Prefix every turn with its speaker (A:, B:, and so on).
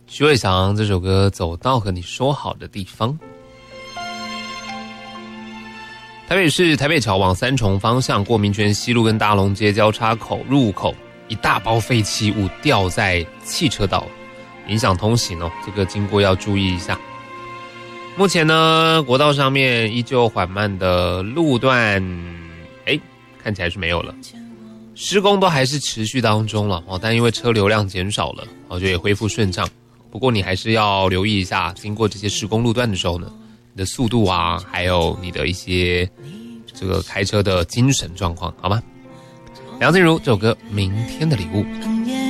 A: 徐伟翔这首歌《走到和你说好的地方》。台北市台北桥往三重方向过民权西路跟大龙街交叉口入口，一大包废弃物掉在汽车道，影响通行哦，这个经过要注意一下。目前呢，国道上面依旧缓慢的路段，看起来是没有了。施工都还是持续当中了哦，但因为车流量减少了，就也恢复顺畅。不过你还是要留意一下，经过这些施工路段的时候呢，你的速度啊，还有你的一些这个开车的精神状况，好吗？梁静茹这首歌《明天的礼物》。